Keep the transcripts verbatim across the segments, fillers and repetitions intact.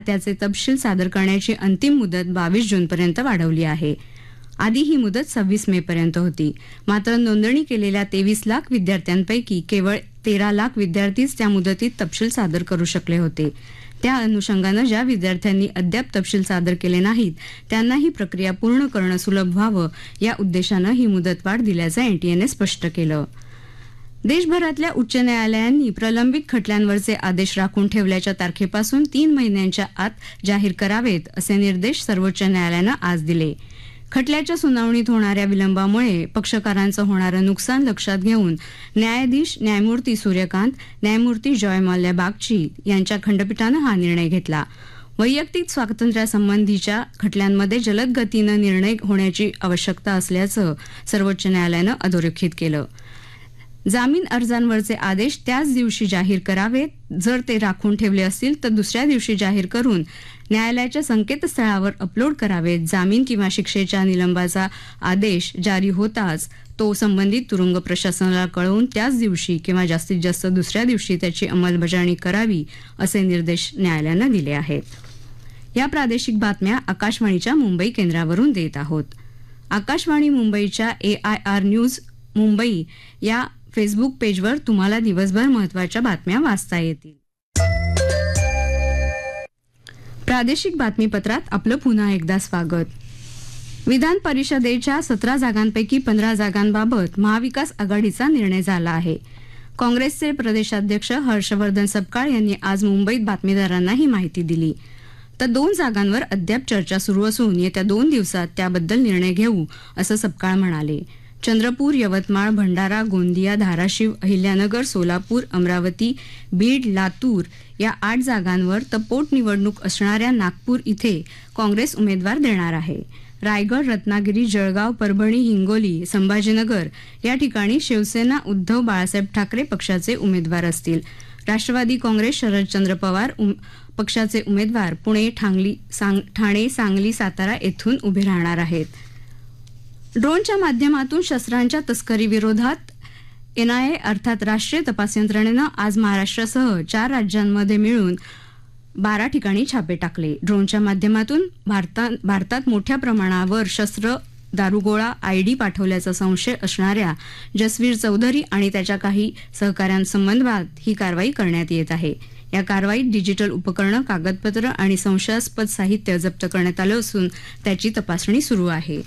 त्याचे तपशील सादर करण्याची अंतिम मुदत बावीस जूनपर्यंत वाढवली आहे. आधी ही मुदत सव्वीस मे पर्यंत होती. मात्र नोंदणी केलेल्या तेवीस लाख विद्यार्थ्यांपैकी केवळ तेरा लाख विद्यार्थीच त्या मुदतीत तपशील सादर करू शकले होते. त्या अनुषंगानं ज्या विद्यार्थ्यांनी अद्याप तपशील सादर केले नाहीत त्यांना ही प्रक्रिया पूर्ण करणं सुलभ व्हावं या उद्देशानं ही मुदतवाढ दिल्याचं एनटीएने स्पष्ट केलं. देशभरातल्या उच्च न्यायालयांनी प्रलंबित खटल्यांवरचे आदेश राखून ठेवल्याच्या तारखेपासून तीन महिन्यांच्या आत जाहीर करावेत असे निर्देश सर्वोच्च न्यायालयानं आज दिले. खटल्याच्या सुनावणीत होणाऱ्या विलंबामुळे पक्षकारांचं होणारं नुकसान लक्षात घेऊन न्यायाधीश न्यायमूर्ती सूर्यकांत, न्यायमूर्ती जॉय मल्ल्या बागची यांच्या खंडपीठानं हा निर्णय घेतला. वैयक्तिक स्वातंत्र्यासंबंधीच्या खटल्यांमध्ये जलद गतीनं निर्णय होण्याची आवश्यकता असल्याचं सर्वोच्च न्यायालयानं अधोरेखित केलं. जामीन अर्जांवरचे आदेश त्याच दिवशी जाहीर करावेत. जर ते राखून ठेवले असतील तर दुसऱ्या दिवशी जाहीर करून न्यायालयाच्या संकेतस्थळावर अपलोड करावेत. जामीन किंवा शिक्षेच्या निलंबाचा आदेश जारी होताच तो संबंधित तुरुंग प्रशासनाला कळवून त्याच दिवशी किंवा जास्तीत जास्त दुसऱ्या दिवशी त्याची अंमलबजावणी करावी असे निर्देश न्यायालयानं दिले आहेत. या प्रादेशिक बातम्या आकाशवाणीच्या मुंबई केंद्रावरून देत आहोत. आकाशवाणी मुंबईच्या ए आय आर न्यूज मुंबई या फेसबुक पेजवर तुम्हाला दिवसभर महत्त्वाच्या बातम्या वाचता येतील. प्रादेशिक बातमीपत्रात आपलं पुन्हा एकदा स्वागत. विधान परिषदेच्या सतरा जागांपैकी पंधरा जागांबाबत महाविकास आघाडीचा निर्णय झाला आहे. काँग्रेसचे प्रदेशाध्यक्ष हर्षवर्धन सपकाळ यांनी आज मुंबईत बातमीदारांना ही माहिती दिली. तर दोन जागांवर अद्याप चर्चा सुरू असून येत्या दोन दिवसात त्याबद्दल निर्णय घेऊ असं सपकाळ म्हणाले. चंद्रपूर, यवतमाळ, भंडारा, गोंदिया, धाराशिव, अहिल्यानगर, सोलापूर, अमरावती, बीड, लातूर या आठ जागांवर तर पोटनिवडणूक असणाऱ्या नागपूर इथे काँग्रेस उमेदवार देणार आहे. रायगड, रत्नागिरी, जळगाव, परभणी, हिंगोली, संभाजीनगर या ठिकाणी शिवसेना उद्धव बाळासाहेब ठाकरे पक्षाचे उमेदवार असतील. राष्ट्रवादी काँग्रेस शरदचंद्र पवार पक्षाचे उमेदवार पुणे, ठांगली, सांग, ठाणे, सांगली, सातारा येथून उभे राहणार आहेत. ड्रोनच्या माध्यमातून शस्त्रांच्या तस्करीविरोधात एनआयए अर्थात राष्ट्रीय तपास यंत्रणेनं आज महाराष्ट्रासह चार राज्यांमध्ये मिळून बारा ठिकाणी छापे टाकले. ड्रोनच्या माध्यमातून भारतात भारतात मोठ्या प्रमाणावर शस्त्र, दारुगोळा, आयडी पाठवल्याचा संशय असणाऱ्या जसवीर चौधरी आणि त्याच्या काही सहकाऱ्यांसंबंधात ही कारवाई करण्यात येत आहे. या कारवाईत डिजिटल उपकरणं, कागदपत्र आणि संशयास्पद साहित्य जप्त करण्यात आलं असून त्याची तपासणी सुरू आहे.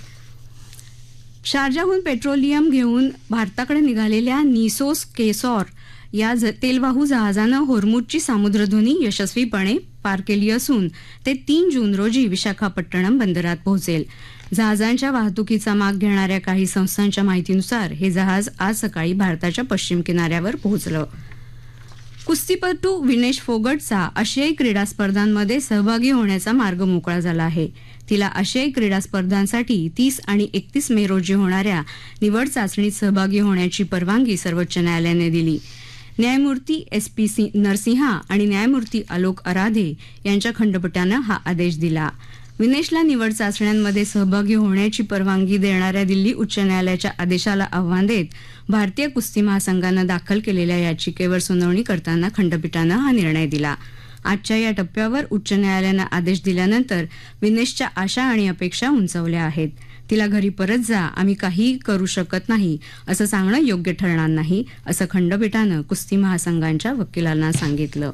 शारजाहून पेट्रोलियम घेऊन भारताकडे निघालेल्या निसोस केसॉर या तेलवाहू जहाजानं होर्मुझची सामुद्रधुनी यशस्वीपणे पार केली असून ते तीन जून रोजी विशाखापट्टणम बंदरात पोहोचेल. जहाजांच्या वाहतुकीचा माग घेणाऱ्या काही संस्थांच्या माहितीनुसार हे जहाज आज सकाळी भारताच्या पश्चिम किनाऱ्यावर पोहोचलं. कुस्तीपटू विनेश फोगटचा आशियाई क्रीडा स्पर्धांमध्ये सहभागी होण्याचा मार्ग मोकळा झाला आहे. तिला आशियाई क्रीडा स्पर्धांसाठी तीस आणि एकतीस मे रोजी होणाऱ्या निवड चाचणीत सहभागी होण्याची परवानगी सर्वोच्च न्यायालयाने दिली. न्यायमूर्ती एस पी सी नरसिंहा आणि न्यायमूर्ती आलोक आराधे यांच्या खंडपीठानं हा आदेश दिला. विनेशला निवड चाचण्यांमध्ये सहभागी होण्याची परवानगी देणाऱ्या दिल्ली उच्च न्यायालयाच्या आदेशाला आव्हान देत भारतीय कुस्ती महासंघानं दाखल केलेल्या याचिकेवर सुनावणी करताना खंडपीठानं हा निर्णय दिला. आजच्या या टप्प्यावर उच्च न्यायालयानं आदेश दिल्यानंतर विनेशच्या आशा आणि अपेक्षा उंचावल्या आहेत. तिला घरी परत जा, आम्ही काहीही करू शकत नाही असं सांगणं योग्य ठरणार नाही असं खंडपीठानं कुस्ती महासंघांच्या वकिलांना सांगितलं.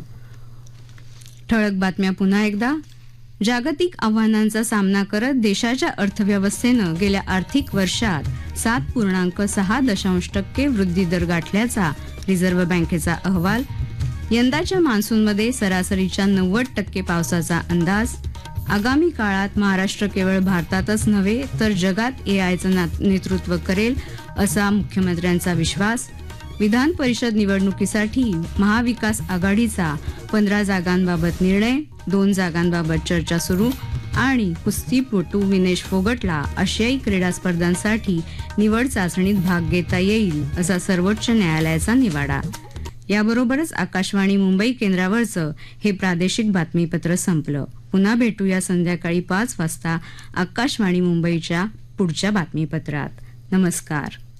ठळक बातम्या पुन्हा एकदा. जागतिक आव्हानांचा सामना करत देशाच्या अर्थव्यवस्थेनं गेल्या आर्थिक वर्षात सात पूर्णांक सहा दशांश टक्के वृद्धी दर गाठल्याचा रिझर्व्ह बँकेचा अहवाल. यंदाच्या मान्सूनमध्ये सरासरीच्या नव्वद टक्के पावसाचा अंदाज. आगामी काळात महाराष्ट्र केवळ भारतातच नव्हे तर जगात एआयचं नेतृत्व करेल असा मुख्यमंत्र्यांचा विश्वास. विधान परिषद निवडणुकीसाठी महाविकास आघाडीचा पंधरा जागांबाबत निर्णय, दोन जागांबाबत चर्चा सुरू. आणि कुस्तीपटू विनेश फोगटला आशियाई क्रीडा स्पर्धांसाठी निवड चाचणीत भाग घेता येईल असा सर्वोच्च न्यायालयाचा निवाडा. याबरोबरच आकाशवाणी मुंबई केंद्रावरचं हे प्रादेशिक बातमीपत्र संपलं. पुन्हा भेटूया संध्याकाळी पाच वाजता आकाशवाणी मुंबईच्या पुढच्या बातमीपत्रात. नमस्कार.